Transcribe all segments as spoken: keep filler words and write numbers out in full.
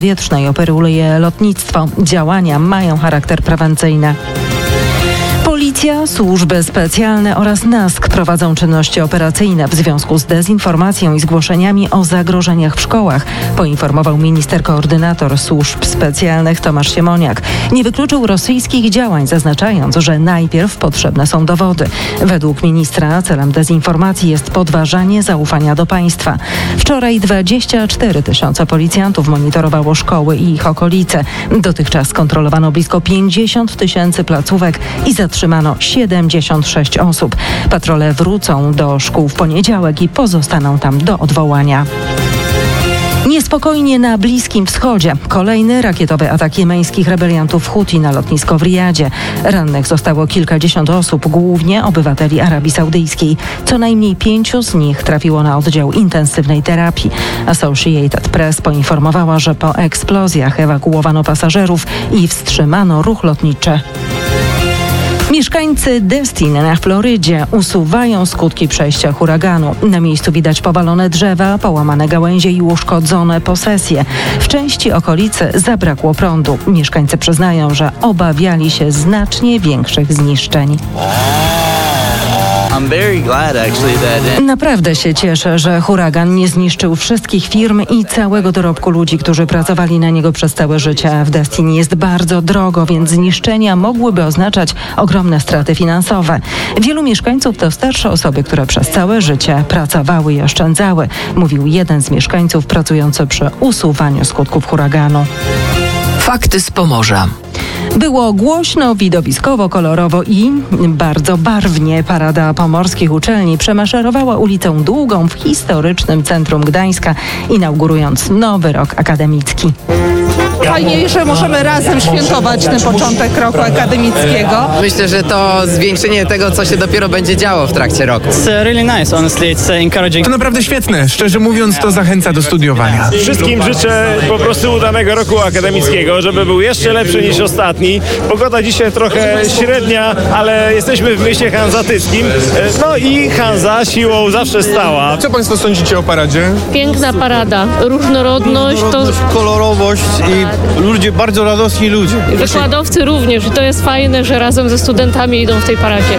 powietrznej operuje lotnictwo. Działania mają charakter prewencyjny. Policja, służby specjalne oraz NASK prowadzą czynności operacyjne w związku z dezinformacją i zgłoszeniami o zagrożeniach w szkołach, poinformował minister koordynator służb specjalnych Tomasz Siemoniak. Nie wykluczył rosyjskich działań, zaznaczając, że najpierw potrzebne są dowody. Według ministra celem dezinformacji jest podważanie zaufania do państwa. Wczoraj dwadzieścia cztery tysiące policjantów monitorowało szkoły i ich okolice. Dotychczas skontrolowano blisko pięćdziesiąt tysięcy placówek i zatrzymano siedemdziesiąt sześć osób. Patrole wrócą do szkół w poniedziałek i pozostaną tam do odwołania. Niespokojnie na Bliskim Wschodzie. Kolejny rakietowy atak jemeńskich rebeliantów Huti na lotnisko w Riyadzie. Rannych zostało kilkadziesiąt osób, głównie obywateli Arabii Saudyjskiej. Co najmniej pięciu z nich trafiło na oddział intensywnej terapii. Associated Press poinformowała, że po eksplozjach ewakuowano pasażerów i wstrzymano ruch lotniczy. Mieszkańcy Destin na Florydzie usuwają skutki przejścia huraganu. Na miejscu widać powalone drzewa, połamane gałęzie i uszkodzone posesje. W części okolicy zabrakło prądu. Mieszkańcy przyznają, że obawiali się znacznie większych zniszczeń. Naprawdę się cieszę, że huragan nie zniszczył wszystkich firm i całego dorobku ludzi, którzy pracowali na niego przez całe życie. W Destin jest bardzo drogo, więc zniszczenia mogłyby oznaczać ogromne straty finansowe. Wielu mieszkańców to starsze osoby, które przez całe życie pracowały i oszczędzały, mówił jeden z mieszkańców pracujący przy usuwaniu skutków huraganu. Fakty z Pomorza. Było głośno, widowiskowo, kolorowo i bardzo barwnie. Parada pomorskich uczelni przemaszerowała ulicą Długą w historycznym centrum Gdańska, inaugurując nowy rok akademicki. Fajnie, że możemy razem świętować ten początek roku akademickiego. Myślę, że to zwieńczenie tego, co się dopiero będzie działo w trakcie roku. It's really nice, honestly, it's encouraging. To naprawdę świetne, szczerze mówiąc, to zachęca do studiowania. Wszystkim życzę po prostu udanego roku akademickiego, żeby był jeszcze lepszy niż ostatni. Pogoda dzisiaj trochę średnia, ale jesteśmy w mieście hanzatyckim. No i Hanza siłą zawsze stała. Co Państwo sądzicie o paradzie? Piękna parada, różnorodność, to... kolorowość i ludzie, bardzo radosni ludzie. Wykładowcy również i to jest fajne, że razem ze studentami idą w tej paradzie.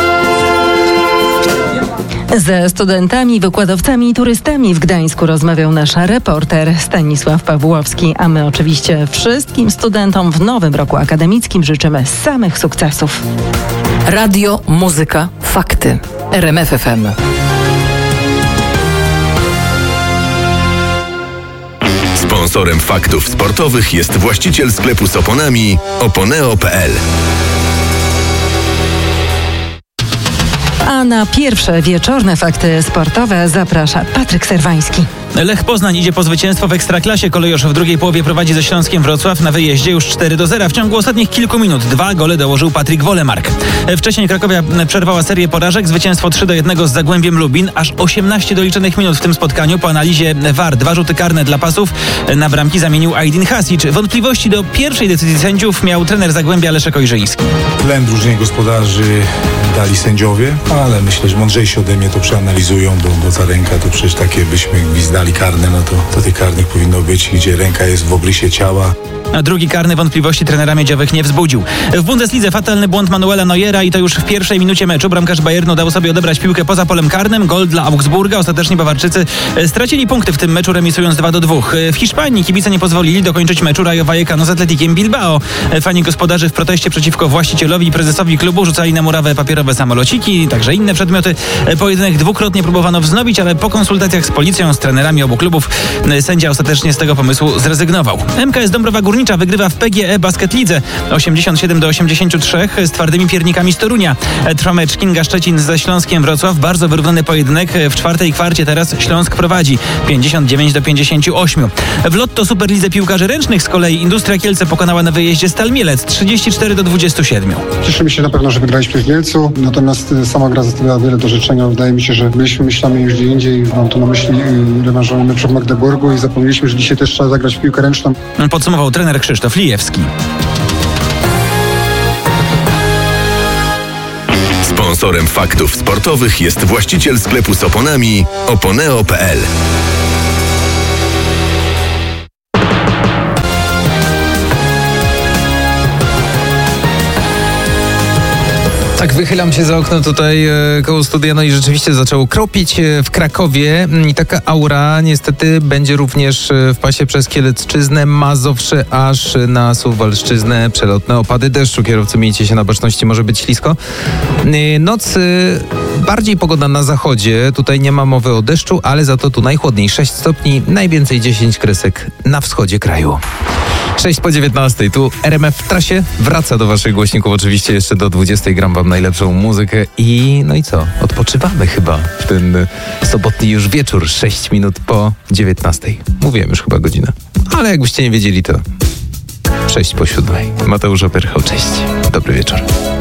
Ze studentami, wykładowcami i turystami w Gdańsku rozmawiał nasz reporter Stanisław Pawłowski, a my oczywiście wszystkim studentom w nowym roku akademickim życzymy samych sukcesów. Radio, muzyka, fakty. R M F F M. Sponsorem faktów sportowych jest właściciel sklepu z oponami oponeo kropka p l. A na pierwsze wieczorne fakty sportowe zaprasza Patryk Serwański. Lech Poznań idzie po zwycięstwo w Ekstraklasie. Kolejorz w drugiej połowie prowadzi ze Śląskiem Wrocław na wyjeździe już cztery do zera. W ciągu ostatnich kilku minut dwa gole dołożył Patryk Wolemark. Wcześniej Krakowia przerwała serię porażek. Zwycięstwo trzy do jednego z Zagłębiem Lubin. Aż osiemnaście doliczonych minut w tym spotkaniu. Po analizie V A R dwa rzuty karne dla pasów. Na bramki zamienił Aydin Hasic. Wątpliwości do pierwszej decyzji sędziów miał trener Zagłębia Leszek Ojrzyński. Tlen drużynie gospodarzy dali sędziowie, ale myślę, że mądrzejsi ode mnie to przeanalizują, bo, bo ta ręka to przecież takie byśmy gwizdali karne, no to, to tych karnych powinno być, gdzie ręka jest w obrysie ciała. A drugi karny wątpliwości trenera miedziowych nie wzbudził. W Bundeslidze fatalny błąd Manuela Neuera i to już w pierwszej minucie meczu. Bramkarz Bayernu dał sobie odebrać piłkę poza polem karnym. Gol dla Augsburga. Ostatecznie Bawarczycy stracili punkty w tym meczu, remisując dwa do dwóch. W Hiszpanii kibice nie pozwolili dokończyć meczu Rayo Vallecano z Atletikiem Bilbao. Fani gospodarzy w proteście przeciwko właścicielowi i prezesowi klubu rzucali na murawę papierowe samolociki, także inne przedmioty. Pojedynek dwukrotnie próbowano wznowić, ale po konsultacjach z policją, z trenerami obu klubów sędzia ostatecznie z tego pomysłu zrezygnował. M K S Dąbrowa Górnicza wygrywa w P G E Basket Lidze osiemdziesiąt siedem do osiemdziesięciu trzech z twardymi piernikami z Torunia. Trwa mecz Kinga Szczecin ze Śląskiem Wrocław. Bardzo wyrównany pojedynek. W czwartej kwarcie teraz Śląsk prowadzi pięćdziesiąt dziewięć do pięćdziesięciu ośmiu. W Lotto Superlidze piłkarzy ręcznych z kolei Industria Kielce pokonała na wyjeździe Stal Mielec trzydzieści cztery do dwudziestu siedmiu. Cieszymy się na pewno, że wygraliśmy w Mielcu, natomiast sama gra zostawiała wiele do życzenia. Wydaje mi się, że byliśmy myślami już gdzie indziej. Mam tu na myśli rewanżowy mecz w Magdeburgu i zapomnieliśmy, że dzisiaj też trzeba zagrać w piłkę ręczną. Podsumował trener Krzysztof Lijewski. Sponsorem faktów sportowych jest właściciel sklepu z oponami oponeo kropka p l. wychylam się za okno tutaj e, koło studia, no i rzeczywiście zaczęło kropić e, w Krakowie i taka aura niestety będzie również e, w pasie przez Kielecczyznę, Mazowsze, aż na Suwalszczyznę. Przelotne opady deszczu. Kierowcy, miejcie się na baczności, może być ślisko. E, noc e, bardziej pogoda na zachodzie. Tutaj nie ma mowy o deszczu, ale za to tu najchłodniej sześć stopni, najwięcej dziesięć kresek na wschodzie kraju. sześć po dziewiętnastej, tu R M F w trasie, wraca do waszych głośników oczywiście jeszcze do dwudziestej, gram wam najlepszą muzykę i no i co, odpoczywamy chyba w ten sobotni już wieczór, sześć minut po dziewiętnastej. Mówiłem już chyba godzinę, ale jakbyście nie wiedzieli, to sześć po siódmej. Mateusz Opyrchał, cześć, dobry wieczór.